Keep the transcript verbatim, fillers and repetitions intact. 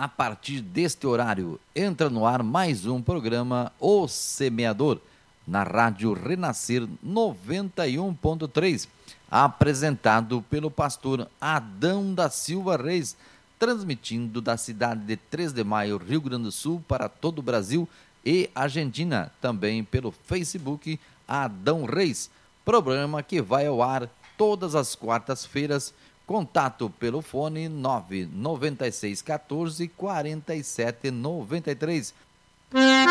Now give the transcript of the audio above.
a partir deste horário, entra no ar mais um programa O Semeador, na Rádio Renascer noventa e um ponto três, apresentado pelo pastor Adão da Silva Reis, transmitindo da cidade de três de maio, Rio Grande do Sul, para todo o Brasil e Argentina, também pelo Facebook Adão Reis, programa que vai ao ar todas as quartas-feiras. Contato pelo fone nove nove seis um quatro, quatro sete nove três.